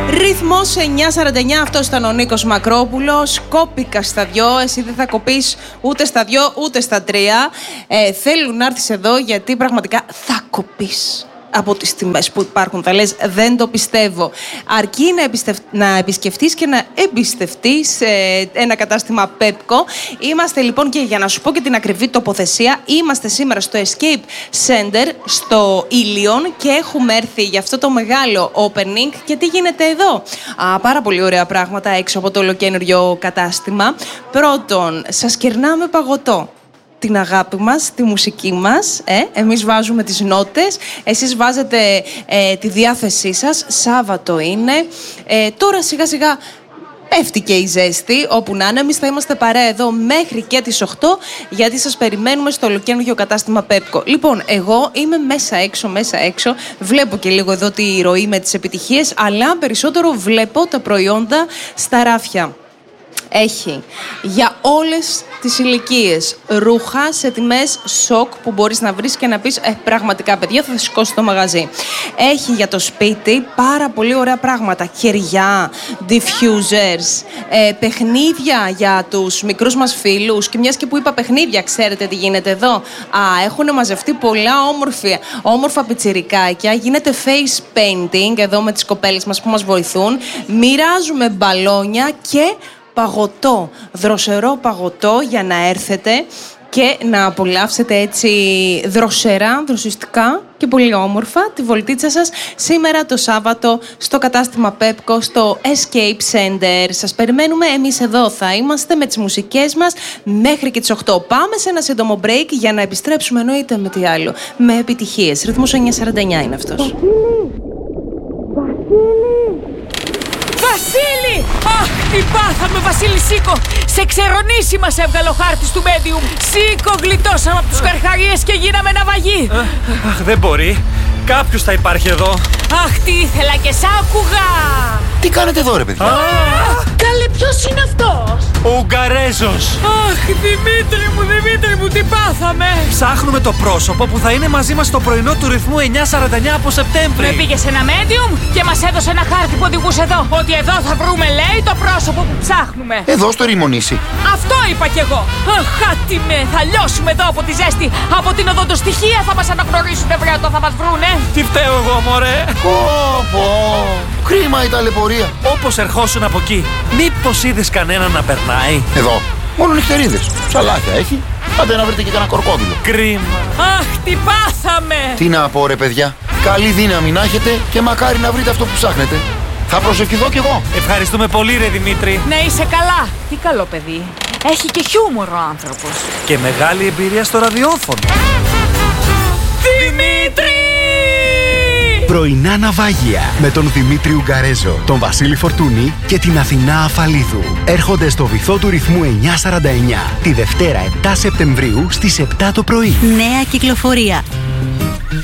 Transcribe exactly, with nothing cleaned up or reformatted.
Ρυθμός εννιά σαράντα εννιά, αυτός ήταν ο Νίκος Μακρόπουλος. Κόπηκα στα δυο, εσύ δεν θα κοπείς ούτε στα δυο ούτε στα τρία. Ε, θέλω να έρθεις εδώ γιατί πραγματικά θα κοπείς από τις τιμές που υπάρχουν. Θα λες, δεν το πιστεύω. Αρκεί να, επιστευ... να επισκεφτείς και να εμπιστευτείς ε, ένα κατάστημα Pepco. Είμαστε λοιπόν, και για να σου πω και την ακριβή τοποθεσία, είμαστε σήμερα στο Escape Center, στο Ήλιον, και έχουμε έρθει για αυτό το μεγάλο opening. Και τι γίνεται εδώ? Α, πάρα πολύ ωραία πράγματα έξω από το ολοκαίνουργιο κατάστημα. Πρώτον, σας κερνάμε παγωτό. Την αγάπη μας, τη μουσική μας, ε, εμείς βάζουμε τις νότες, εσείς βάζετε ε, τη διάθεσή σας. Σάββατο είναι, ε, τώρα σιγά σιγά πέφτει και η ζέστη, όπου να είναι. Εμείς θα είμαστε παρέα εδώ μέχρι και τις οκτώ, γιατί σας περιμένουμε στο ολοκαίνουργιο κατάστημα Pepco. Λοιπόν, εγώ είμαι μέσα έξω, μέσα έξω, βλέπω και λίγο εδώ τη ροή με τις επιτυχίες, αλλά περισσότερο βλέπω τα προϊόντα στα ράφια. Έχει για όλες τις ηλικίες ρούχα σε τιμές σοκ που μπορείς να βρεις και να πεις ε, πραγματικά παιδιά θα σηκώσει το μαγαζί. Έχει για το σπίτι πάρα πολύ ωραία πράγματα. Κεριά, diffusers, ε, παιχνίδια για τους μικρούς μας φίλους. Και μιας και που είπα παιχνίδια, ξέρετε τι γίνεται εδώ? Α, έχουν μαζευτεί πολλά όμορφα, όμορφα πιτσιρικάκια. Γίνεται face painting εδώ με τις κοπέλες μας που μας βοηθούν. Μοιράζουμε μπαλόνια και παγωτό, δροσερό παγωτό για να έρθετε και να απολαύσετε έτσι δροσερά, δροσιστικά και πολύ όμορφα τη βολτίτσα σας σήμερα το Σάββατο στο κατάστημα Pepco, στο Escape Center. Σας περιμένουμε, εμείς εδώ θα είμαστε με τις μουσικές μας μέχρι και τις οκτώ. Πάμε σε ένα σύντομο break για να επιστρέψουμε, εννοείται με τι άλλο, με επιτυχίες. Ρυθμός εννιά σαράντα εννιά είναι αυτός. Βασίλη! Αχ, τι πάθαμε, Βασίλη, σήκω! Σε ξερονήσει μας έβγαλε ο χάρτης του Medium. Σήκω, γλιτώσαμε από τους καρχαρίες και γίναμε ναυαγοί. Αχ, δεν μπορεί. Κάποιος θα υπάρχει εδώ. Αχ, τι ήθελα και σ' άκουγα! Τι κάνετε εδώ, ρε παιδιά? Α, Καλέ, ποιος είναι αυτός? ο Ουγγαρέζος. Αχ, Δημήτρη μου, Δημήτρη μου, τι πάθαμε! Ψάχνουμε το πρόσωπο που θα είναι μαζί μας στο πρωινό του ρυθμού εννιά σαράντα εννιά από Σεπτέμβρη. Με πήγε σε ένα Medium και μας έδωσε ένα χάρτη που οδηγούσε εδώ. Ότι εδώ θα βρούμε, λέει, το πρόσωπο που ψάχνουμε. Εδώ στο Ρημονήσι. Αυτό είπα κι εγώ. Αχ, χάτιμε, θα λιώσουμε εδώ από τη ζέστη. Από την οδοντοστοιχεία θα μας αναγνωρίσουν, βρε, όταν θα μας βρούνε. Τι φταίω εγώ, μωρέ? Πω, πω. Κρίμα η ταλαιπωρία. Όπως ερχόσουν από εκεί, μήπως είδες κανέναν να περνάει? Εδώ, μόνο νυχτερίδες. Ψαλάκια έχει. Άντε να βρείτε και κανένα κορκόδιλο. Κρίμα. Αχ, τι πάθαμε! Τι να πω, ρε παιδιά. Καλή δύναμη να έχετε και μακάρι να βρείτε αυτό που ψάχνετε. Θα προσευχηθώ κι εγώ. Ευχαριστούμε πολύ, ρε Δημήτρη. Να είσαι καλά. Τι καλό παιδί. Έχει και χιούμορ ο άνθρωπος. Και μεγάλη εμπειρία στο ραδιόφωνο. Δημήτρη! Πρωινά ναυάγια με τον Δημήτρη Ουγγαρέζο, τον Βασίλη Φορτούνη και την Αθηνά Αφαλίδου. Έρχονται στο βυθό του ρυθμού εννιά σαράντα εννιά τη Δευτέρα επτά Σεπτεμβρίου στις επτά το πρωί. Νέα κυκλοφορία.